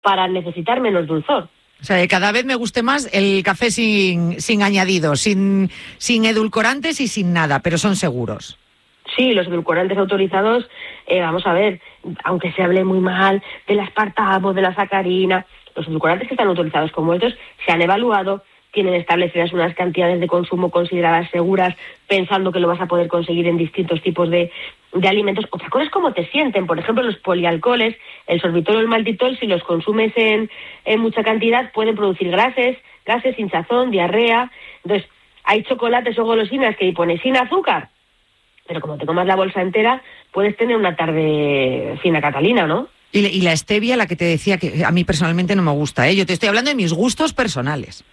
para necesitar menos dulzor. O sea, que cada vez me guste más el café sin añadidos, sin edulcorantes y sin nada, pero son seguros. Sí, los edulcorantes autorizados, vamos a ver, aunque se hable muy mal del aspartamo, de la sacarina, los edulcorantes que están autorizados como estos se han evaluado, tienen establecidas unas cantidades de consumo consideradas seguras, pensando que lo vas a poder conseguir en distintos tipos de alimentos. Otra cosa es cómo te sienten. Por ejemplo, los polialcoholes, el sorbitol o el maltitol, si los consumes en mucha cantidad, pueden producir gases, hinchazón, diarrea. Entonces, hay chocolates o golosinas que ponen sin azúcar, pero como te comas la bolsa entera, puedes tener una tarde fina catalina, ¿no? Y la stevia, la que te decía, que a mí personalmente no me gusta, ¿eh? Yo te estoy hablando de mis gustos personales.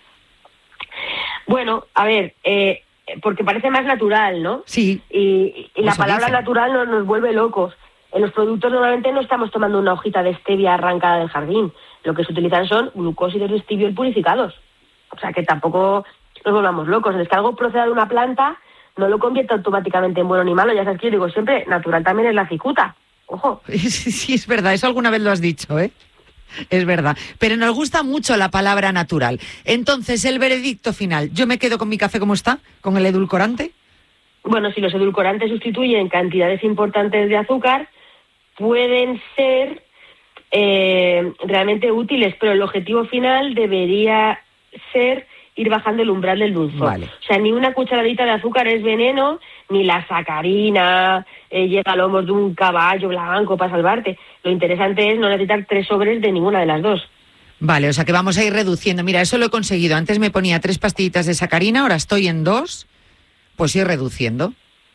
Bueno, a ver, porque parece más natural, ¿no? Sí. Y la palabra natural nos vuelve locos. En los productos normalmente no estamos tomando una hojita de stevia arrancada del jardín. Lo que se utilizan son glucósidos de stevia purificados. O sea que tampoco nos volvamos locos. Es que algo proceda de una planta no lo convierte automáticamente en bueno ni malo. Ya sabes que yo digo siempre, natural también es la cicuta. Ojo. Sí, es verdad. Eso alguna vez lo has dicho, ¿eh? Es verdad, pero nos gusta mucho la palabra natural. Entonces, el veredicto final, ¿yo me quedo con mi café como está, con el edulcorante? Bueno, si los edulcorantes sustituyen cantidades importantes de azúcar, pueden ser realmente útiles, pero el objetivo final debería ser ir bajando el umbral del dulzor. Vale. O sea, ni una cucharadita de azúcar es veneno, ni la sacarina llega a lomos de un caballo blanco para salvarte. Lo interesante es no necesitar 3 sobres de ninguna de las dos. Vale, o sea que vamos a ir reduciendo. Mira, eso lo he conseguido. Antes me ponía 3 pastillitas de sacarina, ahora estoy en 2, pues ir reduciendo.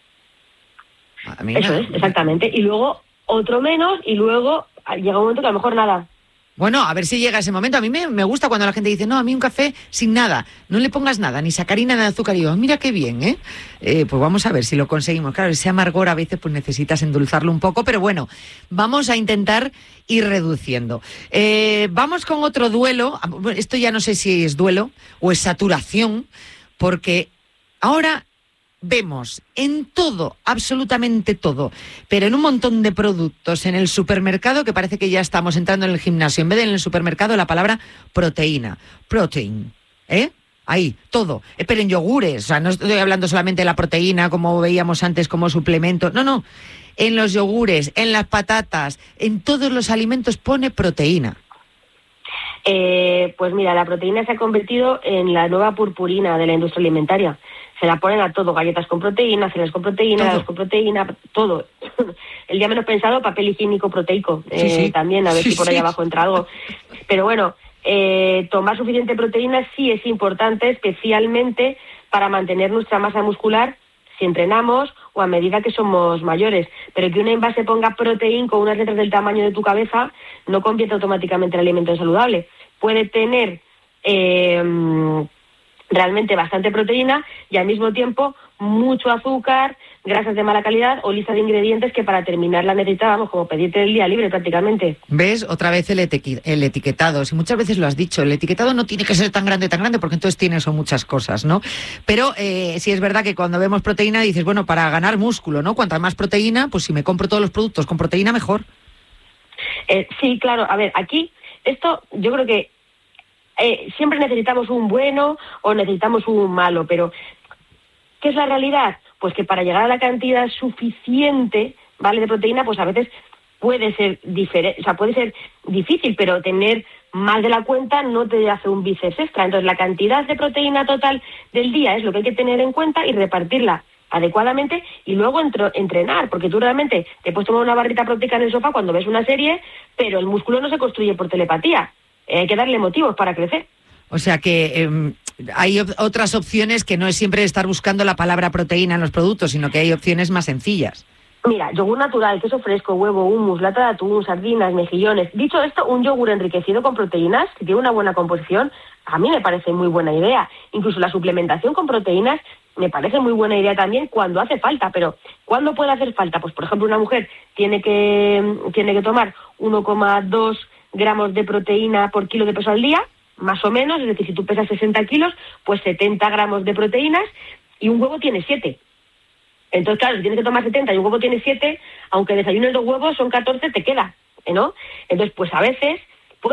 Eso es, exactamente. Y luego otro menos, y luego llega un momento que a lo mejor nada. Bueno, a ver si llega ese momento. A mí me gusta cuando la gente dice, no, a mí un café sin nada, no le pongas nada, ni sacarina, ni azúcar. Y yo, mira qué bien, ¿eh? Pues vamos a ver si lo conseguimos. Claro, ese amargor a veces pues necesitas endulzarlo un poco, pero bueno, vamos a intentar ir reduciendo. Vamos con otro duelo. Esto ya no sé si es duelo o es saturación, porque ahora vemos en todo, absolutamente todo, pero en un montón de productos en el supermercado, que parece que ya estamos entrando en el gimnasio, en vez de en el supermercado la palabra proteína, protein, ahí, todo, pero en yogures, o sea, no estoy hablando solamente de la proteína como veíamos antes como suplemento, no, en los yogures, en las patatas, en todos los alimentos pone proteína. Pues mira, la proteína se ha convertido en la nueva purpurina de la industria alimentaria. Se la ponen a todo, galletas con proteína, cereales con proteína, helados con proteína, todo. El día menos pensado, papel higiénico proteico, sí. También, a ver si por ahí abajo entra algo. Pero bueno, tomar suficiente proteína sí es importante, especialmente para mantener nuestra masa muscular si entrenamos o a medida que somos mayores. Pero que un envase ponga proteína con unas letras del tamaño de tu cabeza no convierte automáticamente el alimento en saludable. Puede tener realmente bastante proteína y al mismo tiempo mucho azúcar, grasas de mala calidad o lista de ingredientes que para terminar la necesitábamos, como pedirte el día libre prácticamente. ¿Ves? Otra vez el etiquetado. Si muchas veces lo has dicho, el etiquetado no tiene que ser tan grande, porque entonces tienes muchas cosas, ¿no? Pero sí es verdad que cuando vemos proteína dices, bueno, para ganar músculo, ¿no? Cuanta más proteína, pues si me compro todos los productos con proteína, mejor. Sí, claro. A ver, aquí, esto yo creo que siempre necesitamos un bueno o necesitamos un malo, pero ¿qué es la realidad? Pues que para llegar a la cantidad suficiente, ¿vale?, de proteína, pues a veces puede ser puede ser difícil, pero tener más de la cuenta no te hace un bíceps extra. Entonces, la cantidad de proteína total del día es lo que hay que tener en cuenta y repartirla adecuadamente y luego entrenar, porque tú realmente te puedes tomar una barrita proteica en el sofá cuando ves una serie, pero el músculo no se construye por telepatía. Hay que darle motivos para crecer. O sea que hay otras opciones que no es siempre estar buscando la palabra proteína en los productos, sino que hay opciones más sencillas. Mira, yogur natural, queso fresco, huevo, hummus, lata de atún, sardinas, mejillones. Dicho esto, un yogur enriquecido con proteínas, que tiene una buena composición, a mí me parece muy buena idea. Incluso la suplementación con proteínas me parece muy buena idea también cuando hace falta. Pero, ¿cuándo puede hacer falta? Pues, por ejemplo, una mujer tiene que tomar 1,2 gramos de proteína por kilo de peso al día, más o menos. Es decir, si tú pesas 60 kilos, pues 70 gramos de proteínas, y un huevo tiene 7. Entonces, claro, si tienes que tomar 70 y un huevo tiene 7, aunque desayunes 2 huevos, son 14, te queda, ¿no? Entonces, pues a veces